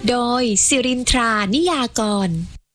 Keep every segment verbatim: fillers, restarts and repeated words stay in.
โดยสิรินทรานิยากร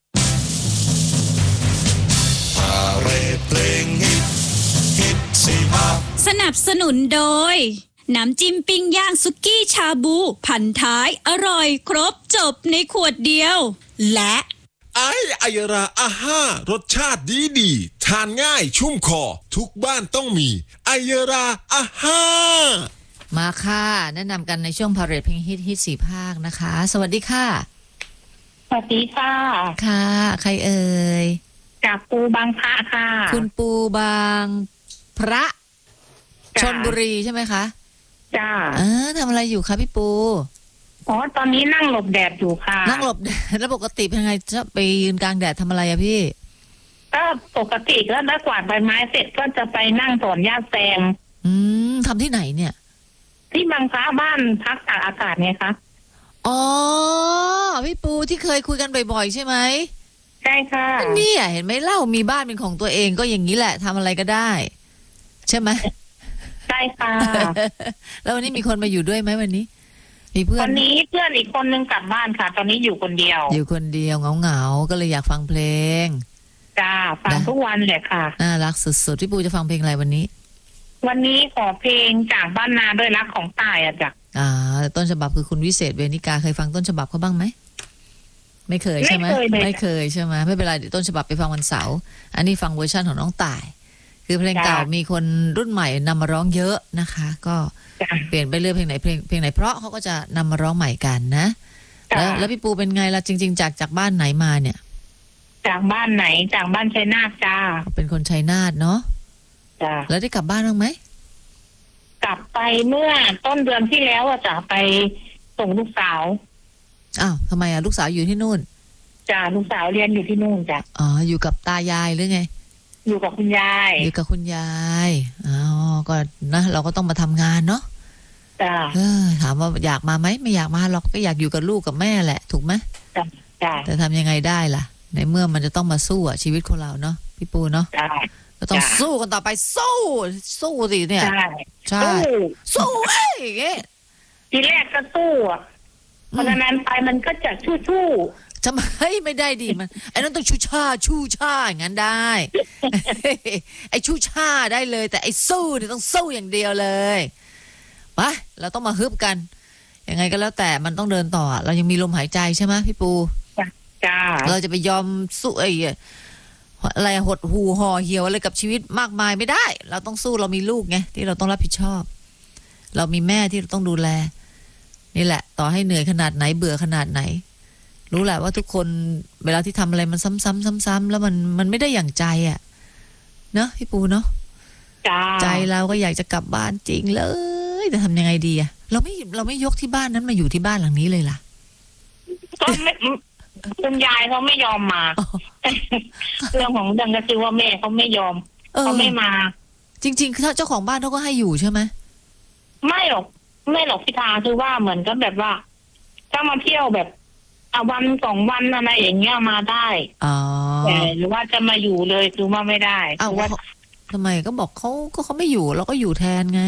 สนับสนุนโดยน้ำจิ้มปิ้งย่างสุกี้ชาบูพันท้ายอร่อยครบจบในขวดเดียวและไอไอยราอาห้ารสชาติดีดีทานง่ายชุ่มคอทุกบ้านต้องมีไอยราอาห้ามาค่ะแนะนำกันในช่วงพาเรทเพลงฮิตฮิตสี่ภาคนะคะสวัสดีค่ะสวัสดีค่ะค่ะใครเอ่ยจากปูบางพระค่ะคุณปูบางพระชลบุรีใช่ไหมคะจ้าเออทำอะไรอยู่คะพี่ปูอ๋อตอนนี้นั่งหลบแดดอยู่ค่ะนั่งหลบแดดแล้วปกติเป็นไงจะไปยืนกลางแดดทำอะไรอะพี่ก็ปกติก็ได้กวาดใบไม้เสร็จก็จะไปนั่งถอนหญ้าแซมอืมทำที่ไหนเนี่ยที่บางพระบ้านพักตากอากาศไงคะอ๋อพี่ปูที่เคยคุยกันบ่อยๆใช่ไหมใช่ค่ะนี่เห็นไหมเล่ามีบ้านเป็นของตัวเองก็อย่างนี้แหละทำอะไรก็ได้ใช่ไหมใช่ค่ะแล้ววันนี้มีคนมาอยู่ด้วยไหมวันนี้มีเพื่อนวันนี้เพื่อนอีกคนนึงกลับบ้านค่ะตอนนี้อยู่คนเดียวอยู่คนเดียวเหงาๆก็เลยอยากฟังเพลงจ้าฟังทุกวันเลยค่ะน่ารักสุดๆพี่ปูจะฟังเพลงอะไรวันนี้วันนี้ขอเพลงจากบ้านนาด้วยรักของตายอ่ะจ้ะอ่าต้นฉบับคือคุณวิเศษเวนิกาเคยฟังต้นฉบับเขาบ้างไหมไม่เคยใช่ไหมไม่เคยใช่ไหมไม่เป็นไรเดี๋ยวต้นฉบับไปฟังวันเสาร์อันนี้ฟังเวอร์ชันของน้องต่ายคือเพลงเก่ามีคนรุ่นใหม่นำมาร้องเยอะนะคะก็เปลี่ยนไปเรื่อยเพลงไหนเพลงเพลงไหนเพราะเขาก็จะนำมาร้องใหม่กันนะแล้วแล้วพี่ปูเป็นไงล่ะจริงๆจากจากบ้านไหนมาเนี่ยจากบ้านไหนจากบ้านชัยนาทจ้าเป็นคนชัยนาทเนาะจ้าแล้วได้กลับบ้านบ้างไหมกลับไปเมื่อต้นเดือนที่แล้วอะจ้ะไปส่งลูกสาวอ้าวทำไมอะลูกสาวอยู่ที่นู่นจ้าลูกสาวเรียนอยู่ที่นู่นจ้ะอ๋ออยู่กับตายายหรือไงอยู่กับคุณยายอยู่กับคุณยายอ๋อก็นะเราก็ต้องมาทำงานเนาะจ้าเออถามว่าอยากมาไหมไม่อยากมาหรอกก็อยากอยู่กับลูกกับแม่แหละถูกไหมจ้าจ้าแต่ทำยังไงได้ล่ะในเมื่อมันจะต้องมาสู้อะชีวิตคนเราเนาะพี่ปูเนาะจ้าก็ต้องสู้กันต่อไปสู้สู้สิเนี่ยใช่สู้เอ้ยทีแรกก็สู้อ่ะเพราะฉะนั้นไปมันก็จะชู้ชู้จะไม่ไม่ได้ดีมันไอ้นั่นต้องชูช่าชูช่าอย่างนั้นได้ไอ้ชูช่าได้เลยแต่ไอ้สู้เนี่ยต้องสู้อย่างเดียวเลยไปเราต้องมาฮึบกันยังไงก็แล้วแต่มันต้องเดินต่อเรายังมีลมหายใจใช่ไหมพี่ปูจ้าเราจะไปยอมสู้ไอ้อะไรหดหูห่อเหี่ยวอะไรกับชีวิตมากมายไม่ได้เราต้องสู้เรามีลูกไงที่เราต้องรับผิดชอบเรามีแม่ที่เราต้องดูแลนี่แหละต่อให้เหนื่อยขนาดไหนเบื่อขนาดไหนรู้แหละว่าทุกคนเวลาที่ทำอะไรมันซ้ำๆซ้ำๆแล้วมันมันไม่ได้อย่างใจอ่ะเนาะพี่ปูเนาะใจเราก็อยากจะกลับบ้านจริงเลยแต่ทำยังไงดีอ่ะเราไม่เราไม่ยกที่บ้านนั้นมาอยู่ที่บ้านหลังนี้เลยล่ะก็ไม่คุณยายเขาไม่ยอมมาเรื่องของเรื่องก็คือว่าแม่เขาไม่ยอมเขาไม่มาจริงๆเจ้าของบ้านเขาก็ให้อยู่ใช่ไหมไม่หรอกไม่หรอกพิธาคือว่าเหมือนก็แบบว่าถ้ามาเที่ยวแบบเอาวันสองวันอะไรอย่างเงี้ยมาได้แต่หรือว่าจะมาอยู่เลยคือว่าไม่ได้คือว่าทำไมก็บอกเขาก็เขาไม่อยู่เราก็อยู่แทนไง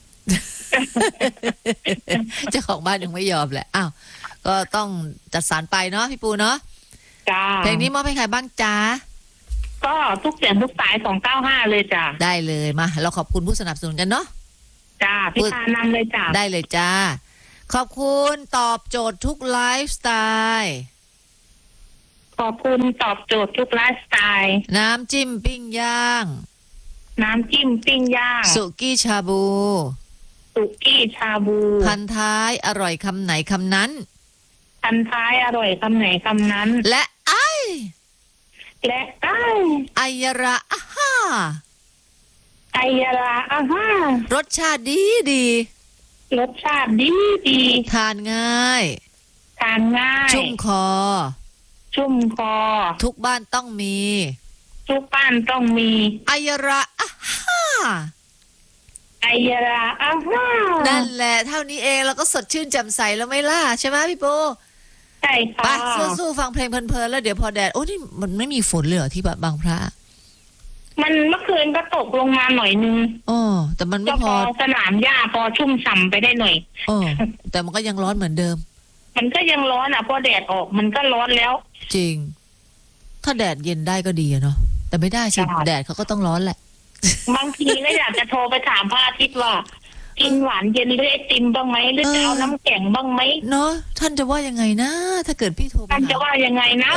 เจ้าของบ้านยังไม่ยอมแหละอ้าวก็ต้องจัดสรรไปเนาะพี่ปูเนาะจ้าเพลงนี้มอบให้ใครบ้างจ้าก็ทุกเสียงทุกสายสองเก้าห้าเลยจ้าได้เลยมาเราขอบคุณผู้สนับสนุนกันเนาะจ้าพี่พานำเลยจ้าได้เลยจ้าขอบคุณตอบโจทย์ทุกไลฟ์สไตล์ขอบคุณตอบโจทย์ทุกไลฟ์สไตล์น้ำจิ้มปิ้งย่างน้ำจิ้มปิ้งย่างสุกี้ชาบูสุกี้ชาบูพันท้ายอร่อยคำไหนคำนั้นพันท้ายอร่อยคำไหนคำนั้นและไอและไอไอยระอาฮ่าไอยระอาฮ่ารสชาติดีดีรสชาติดีดีทานง่ายทานง่ายชุ่มคอชุ่มคอทุกบ้านต้องมีทุกบ้านต้องมีไอยระอาฮ่าไอยระอาฮ่านั่นแหละเท่านี้เองเราก็สดชื่นแจ่มใสแล้วไม่ล่ะใช่ไหมพี่ปูใช่ค่ะไปสู้ๆฟังเพลงเพลินๆแล้วเดี๋ยวพอแดดโอ้นี่มันไม่มีฝนเลยเหรอที่บางพระมันเมื่อคืนก็ตกลงมาหน่อยนึงอ๋อแต่มันไม่พอสนามหญ้าพอชุ่มฉ่ำไปได้หน่อยอ๋อแต่มันก็ยังร้อนเหมือนเดิมมันก็ยังร้อนอ่ะพอแดดออกมันก็ร้อนแล้วจริงถ้าแดดเย็นได้ก็ดีอะเนาะแต่ไม่ได้สิแดดเขาก็ต้องร้อนแหละบางทีก็อยากจะโทรไปถามพระอาทิตย์ว่ากินหวานเย็นหรือไอติมบ้างไหมหรือจะเอาน้ำแข็งบ้างไหมเนาะท่านจะว่ายังไงนะถ้าเกิดพี่โทรไปท่านจะว่ายังไงนะ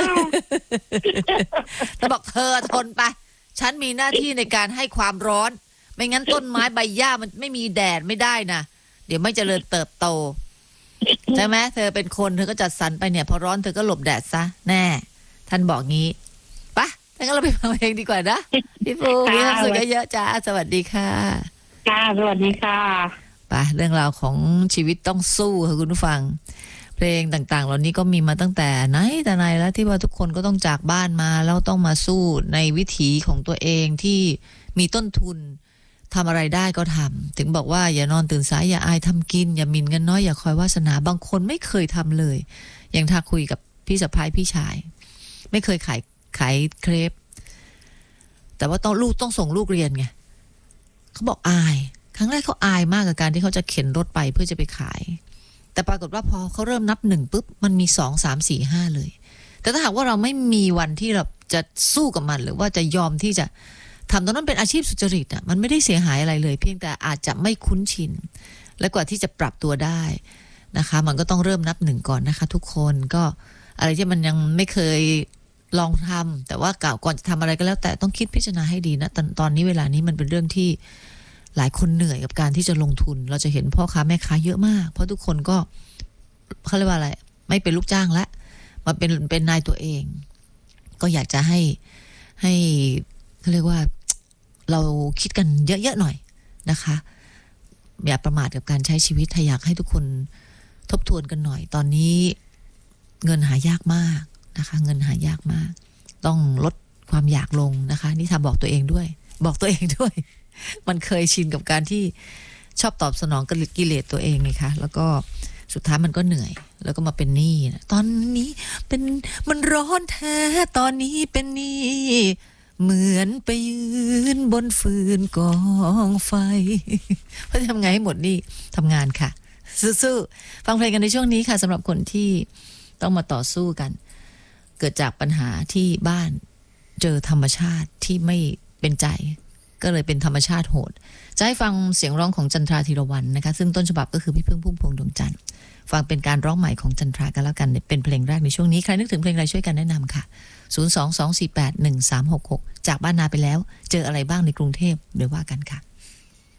แต่บอกเธอทนไปฉันมีหน้าที่ในการให้ความร้อนไม่งั้นต้นไม้ใบหญ้ามันไม่มีแดดไม่ได้นะเดี๋ยวไม่เจริญเติบโตใช่ไหมเธอเป็นคนเธอก็จัดสรรไปเนี่ยพอร้อนเธอก็หลบแดดซะแน่ท่านบอกงี้ปะงั้นเราไปฟังเพลงดีกว่านะพี่ปูมีความสุขเยอะๆจ้าสวัสดีค่ะค่ะสวัสดีค่ะปะเรื่องราวของชีวิตต้องสู้ค่ะคุณผู้ฟังเพลงต่างๆเหล่านี้ก็มีมาตั้งแต่ไหนแต่ไหนแล้วที่ว่าทุกคนก็ต้องจากบ้านมาแล้วต้องมาสู้ในวิถีของตัวเองที่มีต้นทุนทำอะไรได้ก็ทำถึงบอกว่าอย่านอนตื่นสายอย่าอายทำกินอย่าหมิ่นเงินน้อยอย่าคอยวาสนาบางคนไม่เคยทำเลยอย่างถ้าคุยกับพี่สะพ้ายพี่ชายไม่เคยขายขายเครปแต่ว่าต้องลูกต้องส่งลูกเรียนไงเขาบอกอายครั้งแรกเขาอายมากกับการที่เขาจะเข็นรถไปเพื่อจะไปขายแต่ปรากฏว่าพอเขาเริ่มนับหนึ่งปุ๊บมันมีสองสามสี่ห้าเลยแต่ถ้าหากว่าเราไม่มีวันที่เราจะสู้กับมันหรือว่าจะยอมที่จะทำตรงนั้นเป็นอาชีพสุจริตอ่ะมันไม่ได้เสียหายอะไรเลยเพียงแต่อาจจะไม่คุ้นชินและกว่าที่จะปรับตัวได้นะคะมันก็ต้องเริ่มนับหนึ่งก่อนนะคะทุกคนก็อะไรที่มันยังไม่เคยลองทำแต่ว่าก่อนก่อนจะทำอะไรก็แล้วแต่ต้องคิดพิจารณาให้ดีนะตอนตอนนี้เวลานี้มันเป็นเรื่องที่หลายคนเหนื่อยกับการที่จะลงทุนเราจะเห็นพ่อค้าแม่ค้าเยอะมากเพราะทุกคนก็เขาเรียกว่าอะไรไม่เป็นลูกจ้างละมาเป็นเป็นนายตัวเองก็อยากจะให้ให้เขาเรียกว่าเราคิดกันเยอะๆหน่อยนะคะอย่าประมาทกับการใช้ชีวิตถ้าอยากให้ทุกคนทบทวนกันหน่อยตอนนี้เงินหายากมากนะคะเงินหายากมากต้องลดความอยากลงนะคะนี่ทำบอกตัวเองด้วยบอกตัวเองด้วยมันเคยชินกับการที่ชอบตอบสนองกับกิเลสตัวเองไงคะแล้วก็สุดท้ายมันก็เหนื่อยแล้วก็มาเป็นหนี้นะตอนนี้เป็นมันร้อนแท้ตอนนี้เป็นหนี้เหมือนไปยืนบนฟืนกองไฟเพราะทำไงให้หมดหนี้ทำงานค่ะสู้ๆฟังเพลงกันในช่วงนี้ค่ะสำหรับคนที่ต้องมาต่อสู้กันเกิดจากปัญหาที่บ้านเจอธรรมชาติที่ไม่เป็นใจก็เลยเป็นธรรมชาติโหดจะให้ฟังเสียงร้องของจันทราธีรวรรณนะคะซึ่งต้นฉบับก็คือพี่พึ่งพุ่มพวงดวงจันทร์ฟังเป็นการร้องใหม่ของจันทรากันแล้วกันเป็นเพลงแรกในช่วงนี้ใครนึกถึงเพลงอะไรช่วยกันแนะนำค่ะศูนย์ สอง สอง สี่ แปด หนึ่ง สาม หก หกจากบ้านนาไปแล้วเจออะไรบ้างในกรุงเทพเดี๋ยวว่ากันค่ะ